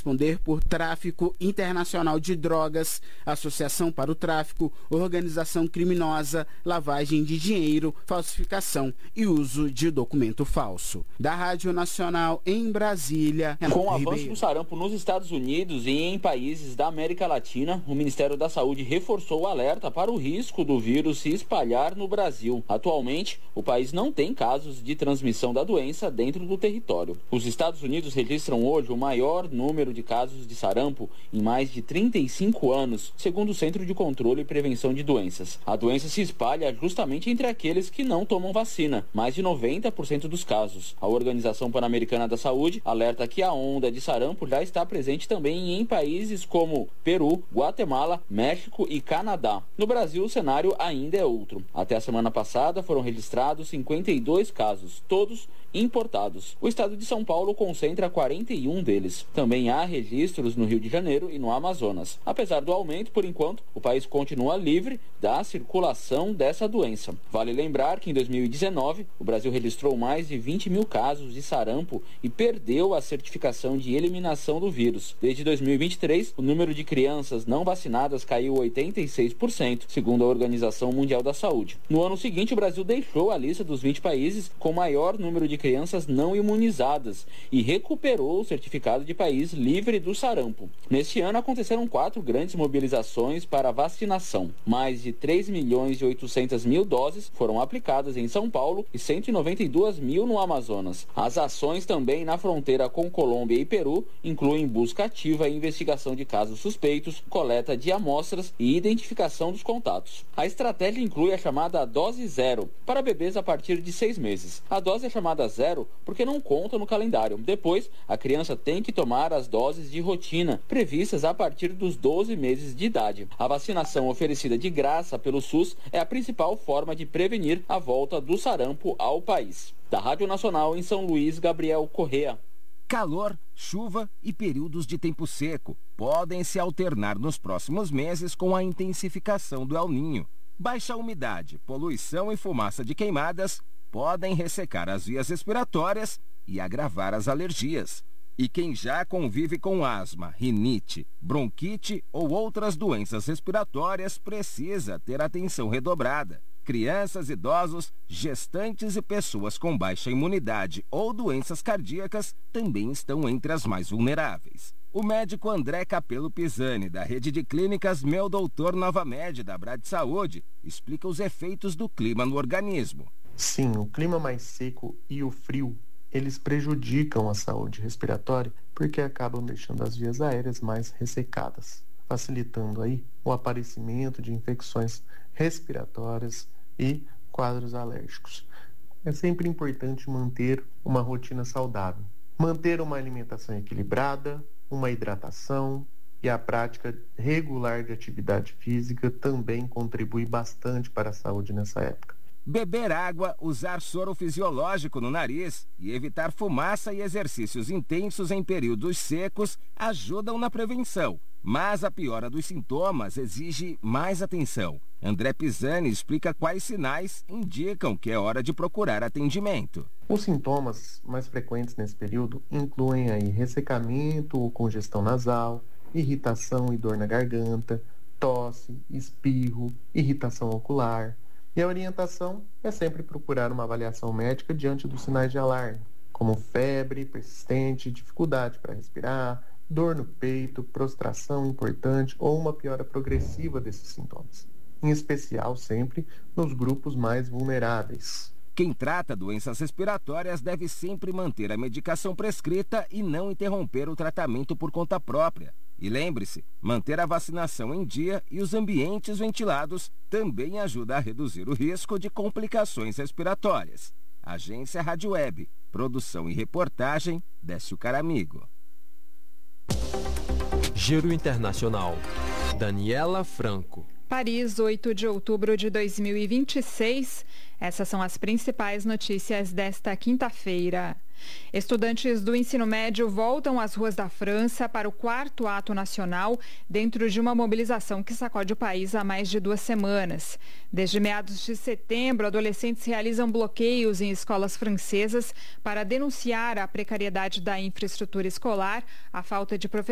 responder por tráfico internacional de drogas, associação para o tráfico, organização criminosa, lavagem de dinheiro, falsificação e uso de documento falso. Da Rádio Nacional em Brasília, com o avanço do sarampo nos Estados Unidos e em países da América Latina, o Ministério da Saúde reforçou o alerta para o risco do vírus se espalhar no Brasil. Atualmente, o país não tem casos de transmissão da doença dentro do território. Os Estados Unidos registram hoje o maior número de casos de sarampo em mais de 35 anos, segundo o Centro de Controle e Prevenção de Doenças. A doença se espalha justamente entre aqueles que não tomam vacina, mais de 90% dos casos. A Organização Pan-Americana da Saúde alerta que a onda de sarampo já está presente também em países como Peru, Guatemala, México e Canadá. No Brasil, o cenário ainda é outro. Até a semana passada foram registrados 52 casos, todos importados. O estado de São Paulo concentra 41 deles. Também há registros no Rio de Janeiro e no Amazonas. Apesar do aumento, por enquanto, o país continua livre da circulação dessa doença. Vale lembrar que em 2019, o Brasil registrou mais de 20 mil casos de sarampo e perdeu a certificação de eliminação do vírus. Desde 2023, o número de crianças não vacinadas caiu 86%, segundo a Organização Mundial da Saúde. No ano seguinte, o Brasil deixou a lista dos 20 países com maior número de crianças não imunizadas e recuperou o certificado de país livre do sarampo. Neste ano aconteceram 4 grandes mobilizações para vacinação. Mais de 3.800.000 doses foram aplicadas em São Paulo e 192 mil no Amazonas. As ações também na fronteira com Colômbia e Peru incluem busca ativa e investigação de casos suspeitos, coleta de amostras e identificação dos contatos. A estratégia inclui a chamada dose zero para bebês a partir de 6 meses. A dose é chamada zero porque não conta no calendário. Depois, a criança tem que tomar as doses de rotina, previstas a partir dos 12 meses de idade. A vacinação oferecida de graça pelo SUS é a principal forma de prevenir a volta do sarampo ao país. Da Rádio Nacional em São Luís, Gabriel Correa. Calor, chuva e períodos de tempo seco podem se alternar nos próximos meses com a intensificação do El Niño. Baixa umidade, poluição e fumaça de queimadas podem ressecar as vias respiratórias e agravar as alergias. E quem já convive com asma, rinite, bronquite ou outras doenças respiratórias precisa ter atenção redobrada. Crianças, idosos, gestantes e pessoas com baixa imunidade ou doenças cardíacas também estão entre as mais vulneráveis. O médico André Capello Pisani, da rede de clínicas Meu Doutor Nova Med, da Brad Saúde, explica os efeitos do clima no organismo. Sim, o clima mais seco e o frio, eles prejudicam a saúde respiratória porque acabam deixando as vias aéreas mais ressecadas, facilitando aí o aparecimento de infecções respiratórias e quadros alérgicos. É sempre importante manter uma rotina saudável, manter uma alimentação equilibrada, uma hidratação e a prática regular de atividade física também contribui bastante para a saúde nessa época. Beber água, usar soro fisiológico no nariz e evitar fumaça e exercícios intensos em períodos secos ajudam na prevenção. Mas a piora dos sintomas exige mais atenção. André Pisani explica quais sinais indicam que é hora de procurar atendimento. Os sintomas mais frequentes nesse período incluem aí ressecamento ou congestão nasal, irritação e dor na garganta, tosse, espirro, irritação ocular. E a orientação é sempre procurar uma avaliação médica diante dos sinais de alarme, como febre persistente, dificuldade para respirar, dor no peito, prostração importante ou uma piora progressiva desses sintomas. Em especial sempre nos grupos mais vulneráveis. Quem trata doenças respiratórias deve sempre manter a medicação prescrita e não interromper o tratamento por conta própria. E lembre-se, manter a vacinação em dia e os ambientes ventilados também ajuda a reduzir o risco de complicações respiratórias. Agência Rádio Web, produção e reportagem, Décio Caramigo. Giro Internacional. Daniela Franco. Paris, 8 de outubro de 2026. Essas são as principais notícias desta quinta-feira. Estudantes do ensino médio voltam às ruas da França para o 4º ato nacional dentro de uma mobilização que sacode o país há mais de 2 semanas. Desde meados de setembro, adolescentes realizam bloqueios em escolas francesas para denunciar a precariedade da infraestrutura escolar, a falta de professores